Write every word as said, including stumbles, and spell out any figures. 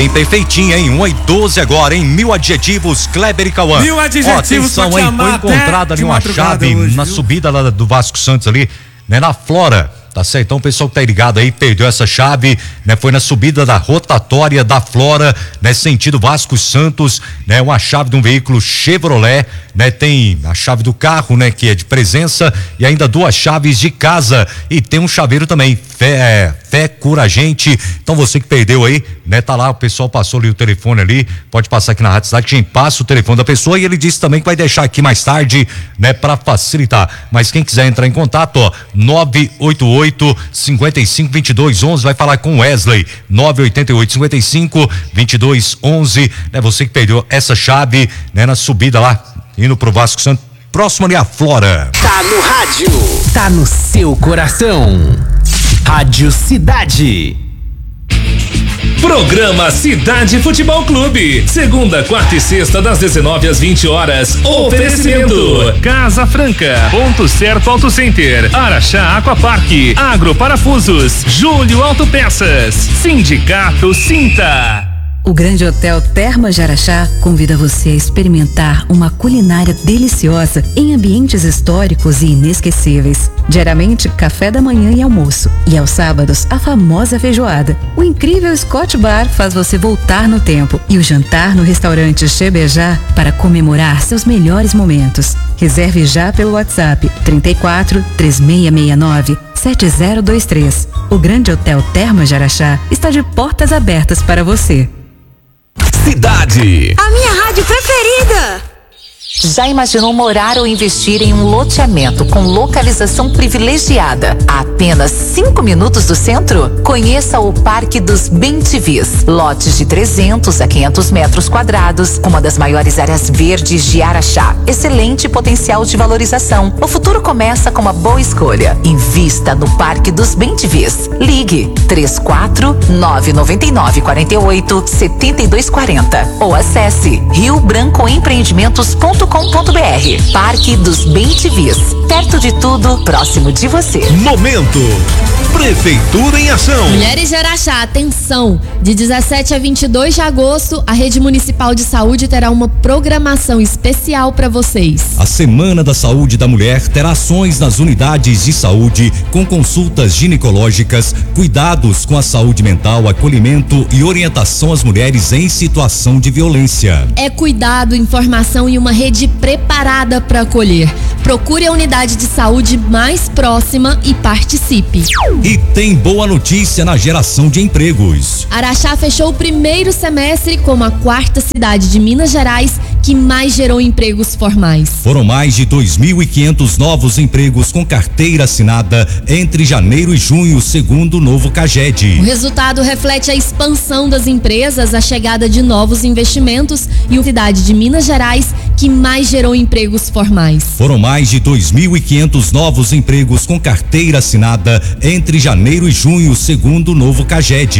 Bem perfeitinho, hein? um e doze agora, hein? Mil adjetivos, Kleber e Cauã. Mil adjetivos. Ó, atenção, hein? Foi encontrada ali uma chave hoje, na viu? subida lá do Vasco Santos ali, né? Na Flora. Tá certo? Então o pessoal que tá ligado aí perdeu essa chave, né? Foi na subida da rotatória da Flora, né? Sentido Vasco Santos, né? Uma chave de um veículo Chevrolet, né? Tem a chave do carro, né? Que é de presença e ainda duas chaves de casa e tem um chaveiro também, fé, fé cura a gente. Então você que perdeu aí, né? Tá lá, o pessoal passou ali o telefone ali, pode passar aqui na Rádio Cidade, quem passa o telefone da pessoa e ele disse também que vai deixar aqui mais tarde, né? Pra facilitar, mas quem quiser entrar em contato, ó, nove oito oito cinquenta e cinco vinte e dois onze, vai falar com Wesley, nove oito oito cinquenta e cinco vinte e dois onze, né? Você que perdeu essa chave, né? Na subida lá, indo pro Vasco Santos, próximo ali a Flora. Tá no rádio. Tá no seu coração. Rádio Cidade. Programa Cidade Futebol Clube. Segunda, quarta e sexta, das dezenove às vinte horas. Oferecimento: Casa Franca, Ponto Certo Auto Center, Araxá Aquapark, Agro Parafusos, Júlio Autopeças, Sindicato Cinta. O Grande Hotel Termas de Araxá convida você a experimentar uma culinária deliciosa em ambientes históricos e inesquecíveis. Diariamente, café da manhã e almoço. E aos sábados, a famosa feijoada. O incrível Scott Bar faz você voltar no tempo. E o jantar no restaurante Chebejá para comemorar seus melhores momentos. Reserve já pelo WhatsApp trinta e quatro, três seis seis nove, sete zero dois três. O Grande Hotel Termas de Araxá está de portas abertas para você. Cidade. A minha rádio preferida. Já imaginou morar ou investir em um loteamento com localização privilegiada a apenas cinco minutos do centro? Conheça o Parque dos Bem-te-Vis. Lotes de trezentos a quinhentos metros quadrados, com uma das maiores áreas verdes de Araxá. Excelente potencial de valorização. O futuro começa com uma boa escolha. Invista no Parque dos Bem-te-Vis. Ligue três quatro nove nove nove quatro oito sete dois quatro zero ou acesse rio branco empreendimentos ponto com ponto br. Parque dos Bem-te-Vis. Perto de tudo, próximo de você. Momento. Prefeitura em ação. Mulheres de Araxá, atenção! De dezessete a vinte e dois de agosto, a Rede Municipal de Saúde terá uma programação especial para vocês. A Semana da Saúde da Mulher terá ações nas unidades de saúde com consultas ginecológicas, cuidados com a saúde mental, acolhimento e orientação às mulheres em situação de violência. É cuidado, informação e uma rede preparada para acolher. Procure a unidade de saúde mais próxima e participe. E tem boa notícia na geração de empregos. Araxá fechou o primeiro semestre como a quarta cidade de Minas Gerais que mais gerou empregos formais. Foram mais de dois mil e quinhentos novos empregos com carteira assinada entre janeiro e junho, segundo o novo CAGED. O resultado reflete a expansão das empresas, a chegada de novos investimentos e a cidade de Minas Gerais que mais gerou empregos formais. Foram mais de dois mil e quinhentos novos empregos com carteira assinada entre janeiro e junho, segundo o novo CAGED.